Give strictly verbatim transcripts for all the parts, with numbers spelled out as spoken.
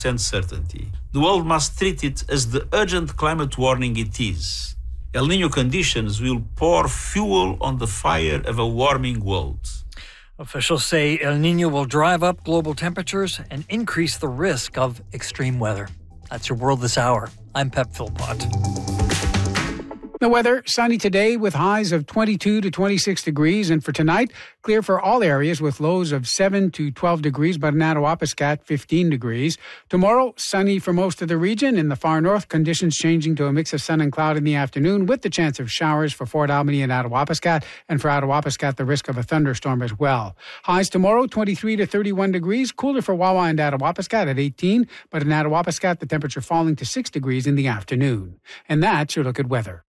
certainty. The world must treat it as the urgent climate warning it is. El Niño conditions will pour fuel on the fire of a warming world. Officials say El Niño will drive up global temperatures and increase the risk of extreme weather. That's your World This Hour. I'm Pep Philpott. The weather, sunny today with highs of twenty-two to twenty-six degrees. And for tonight, clear for all areas with lows of seven to twelve degrees, but in Attawapiskat, fifteen degrees. Tomorrow, sunny for most of the region. In the far north, conditions changing to a mix of sun and cloud in the afternoon with the chance of showers for Fort Albany and Attawapiskat. And for Attawapiskat, the risk of a thunderstorm as well. Highs tomorrow, twenty-three to thirty-one degrees. Cooler for Wawa and Attawapiskat at eighteen. But in Attawapiskat, the temperature falling to six degrees in the afternoon. And that's your look at weather.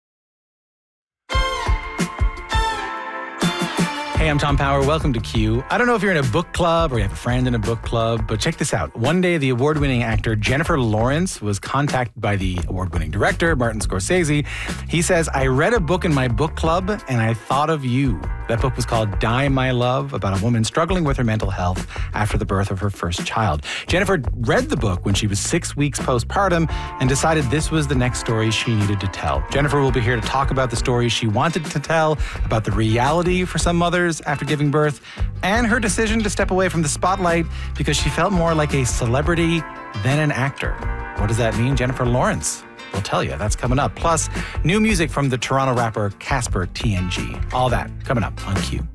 Hey, I'm Tom Power. Welcome to Q. I don't know if you're in a book club or you have a friend in a book club, but check this out. One day, the award-winning actor Jennifer Lawrence was contacted by the award-winning director, Martin Scorsese. He says, I read a book in my book club and I thought of you. That book was called Die, My Love, about a woman struggling with her mental health after the birth of her first child. Jennifer read the book when she was six weeks postpartum and decided this was the next story she needed to tell. Jennifer will be here to talk about the stories she wanted to tell, about the reality for some mothers after giving birth, and her decision to step away from the spotlight because she felt more like a celebrity than an actor. What does that mean? Jennifer Lawrence will tell you. That's coming up. Plus, new music from the Toronto rapper Casper T N G. All that coming up on Q.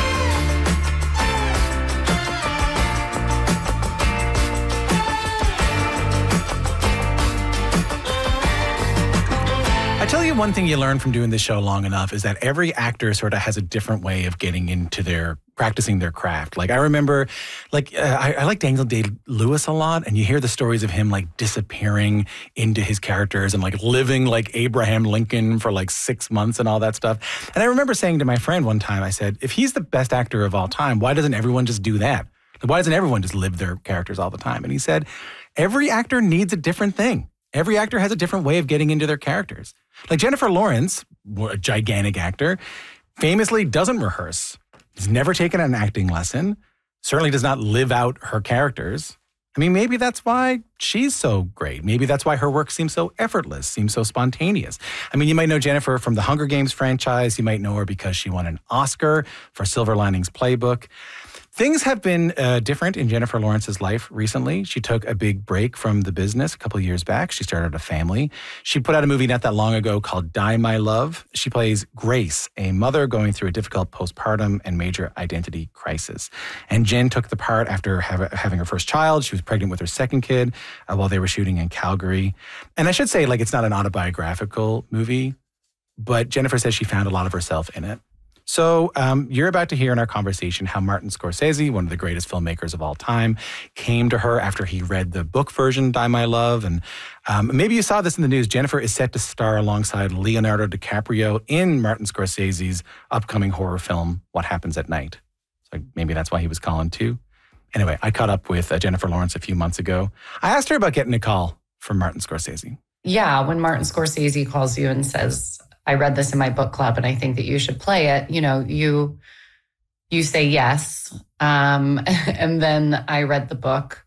I tell you one thing you learn from doing this show long enough is that every actor sort of has a different way of getting into their, practicing their craft. Like I remember, like uh, I, I like Daniel Day-Lewis a lot, and you hear the stories of him like disappearing into his characters and like living like Abraham Lincoln for like six months and all that stuff. And I remember saying to my friend one time, I said, if he's the best actor of all time, why doesn't everyone just do that? Why doesn't everyone just live their characters all the time? And he said, every actor needs a different thing. Every actor has a different way of getting into their characters. Like Jennifer Lawrence, a gigantic actor, famously doesn't rehearse. Has never taken an acting lesson. Certainly does not live out her characters. I mean, maybe that's why she's so great. Maybe that's why her work seems so effortless, seems so spontaneous. I mean, you might know Jennifer from the Hunger Games franchise. You might know her because she won an Oscar for Silver Linings Playbook. Things have been uh, different in Jennifer Lawrence's life recently. She took a big break from the business a couple of years back. She started a family. She put out a movie not that long ago called Die, My Love. She plays Grace, a mother going through a difficult postpartum and major identity crisis. And Jen took the part after have, having her first child. She was pregnant with her second kid uh, while they were shooting in Calgary. And I should say, like, it's not an autobiographical movie, but Jennifer says she found a lot of herself in it. So um, you're about to hear in our conversation how Martin Scorsese, one of the greatest filmmakers of all time, came to her after he read the book version, Die, My Love. And um, maybe you saw this in the news. Jennifer is set to star alongside Leonardo DiCaprio in Martin Scorsese's upcoming horror film, What Happens at Night. So maybe that's why he was calling too. Anyway, I caught up with uh, Jennifer Lawrence a few months ago. I asked her about getting a call from Martin Scorsese. Yeah, when Martin Scorsese calls you and says, I read this in my book club and I think that you should play it, you know, you you say yes. Um, and then I read the book.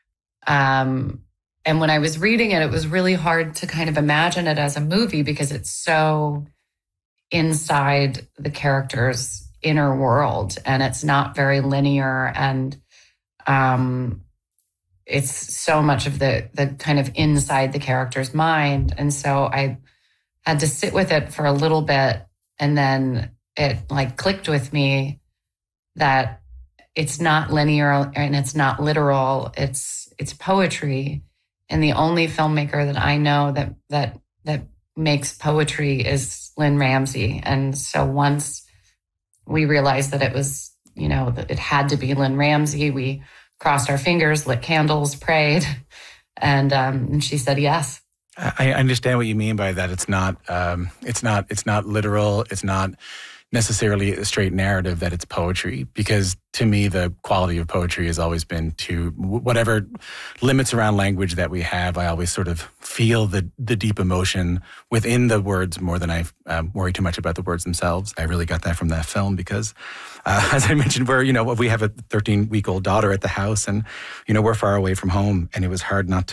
Um, and when I was reading it, it was really hard to kind of imagine it as a movie because it's so inside the character's inner world and it's not very linear. And um, it's so much of the the kind of inside the character's mind. And so I had to sit with it for a little bit, and then it like clicked with me that it's not linear and it's not literal. It's it's poetry, and the only filmmaker that I know that that that makes poetry is Lynn Ramsey. And so once we realized that it was, you know, that it had to be Lynn Ramsey, we crossed our fingers, lit candles, prayed, and um, and she said yes. I understand what you mean by that. It's not, um, it's not, it's not literal. It's not necessarily a straight narrative that it's poetry, because to me, the quality of poetry has always been to whatever limits around language that we have. I always sort of feel the the deep emotion within the words more than I um, worry too much about the words themselves. I really got that from that film because, uh, as I mentioned, we're, you know, we have a thirteen-week-old daughter at the house, and, you know, we're far away from home, and it was hard not